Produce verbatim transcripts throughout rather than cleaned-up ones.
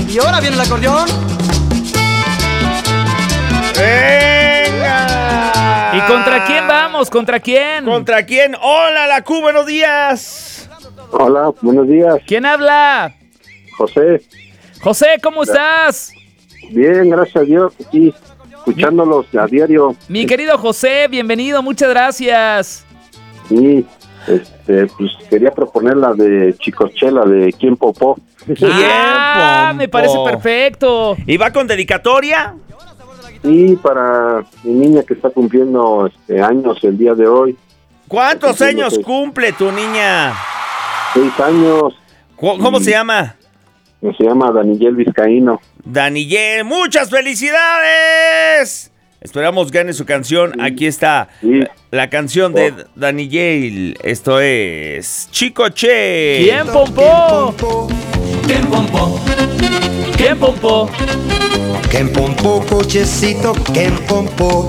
Y ahora viene el acordeón. ¡Venga! ¿Y contra quién vamos? ¿Contra quién? ¿Contra quién? ¡Hola, la Q! ¡Buenos días! Hola, buenos días. ¿Quién habla? José. José, ¿cómo estás? Bien, gracias a Dios, aquí, escuchándolos a diario. Mi querido José, bienvenido, muchas gracias. Y, este, pues, quería proponer la de Chicochela, de ¿Quién popó? Ah, Pompo. me parece perfecto. ¿Y va con dedicatoria? Y para mi niña que está cumpliendo este, años el día de hoy. ¿Cuántos Está cumpliendo años seis- cumple tu niña? Seis años. ¿Cómo, cómo Y- se llama? Se llama Daniyel Vizcaíno. Daniyel, ¡muchas felicidades! Esperamos gane su canción. Aquí está Sí. la canción de Daniyel. Esto es Chicoche. ¿Quién pompó? ¿Quién pompó? ¿Quién pompó? ¿Quién pompó, cochecito? ¿Quién pompó?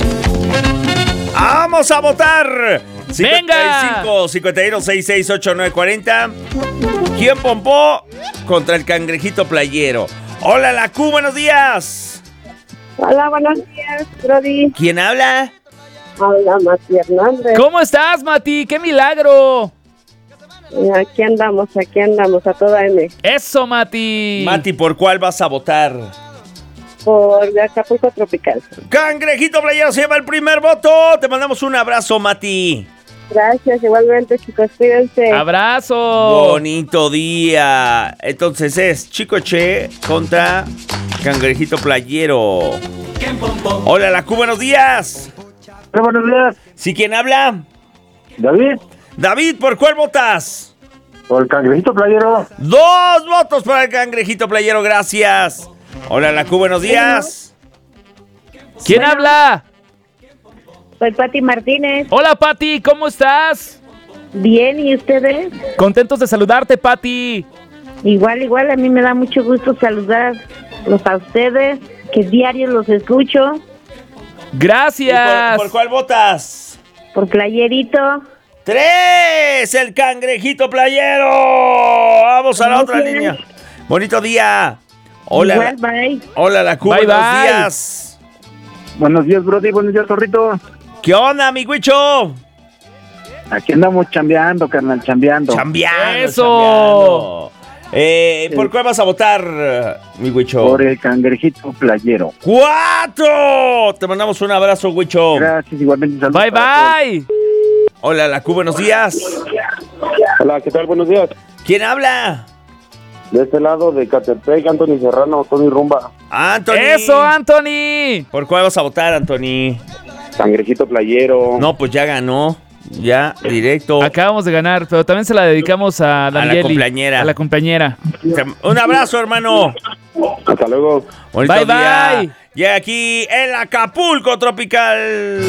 ¡Vamos a votar! cincuenta y cinco, ¡Venga! cincuenta y uno, sesenta y seis, ochenta y nueve, cuarenta. ¿Quién pompó contra el cangrejito playero? Hola, la Q, buenos días. Hola, buenos días, Brody. ¿Quién habla? Hola, Mati Hernández. ¿Cómo estás, Mati? ¡Qué milagro! Eh, Aquí andamos, aquí andamos, a toda M. ¡Eso, Mati! Mati, ¿por cuál vas a votar? Por Acapulco Tropical. Cangrejito playero se lleva el primer voto. Te mandamos un abrazo, Mati. Gracias, igualmente, chicos, cuídense. ¡Abrazo! Bonito día. Entonces es Chicoche contra Cangrejito Playero. ¿Quién pompó? Hola, la Q, buenos días. Hola, buenos días. ¿Sí quién habla? David, David, ¿por cuál votas? por el cangrejito playero. Dos votos para el Cangrejito Playero, gracias. Hola, la Q, buenos días. ¿Quién habla? Soy Pati Martínez. Hola, Pati, ¿cómo estás? Bien, ¿y ustedes? Contentos de saludarte, Pati. Igual, igual, a mí me da mucho gusto saludarlos a ustedes, que diario los escucho. ¿Y Gracias. por, por cuál votas? Por Playerito. ¡Tres! ¡El Cangrejito Playero! Vamos a la otra Gracias. línea. Bonito día. Hola. Igual, bye. Hola, la Q, Bye, buenos bye. días. Buenos días, Brody. Buenos días, Zorrito. ¿Qué onda, mi Huicho? Aquí andamos chambeando, carnal, chambeando. Chambeando, Eso. chambeando. Eh, ¿Por cuál vas a votar, mi Huicho? Por el cangrejito playero. ¡Cuatro! Te mandamos un abrazo, Huicho. Gracias, igualmente. saludos Bye, para bye. Hola, la Q, buenos días. todos. Hola, ¿qué tal? Buenos días. ¿Quién habla? De este lado de Catepec, Anthony Serrano, Tony Rumba. Anthony. Eso, Anthony. ¿Por cuál vas a votar, Anthony? Cangrejito playero. No, pues ya ganó. Ya, directo. Acabamos de ganar, pero también se la dedicamos a la Danieli. cumpleañera. A la compañera. Un abrazo, hermano. Hasta luego. Bonito Bye, día. bye. Y aquí el Acapulco Tropical.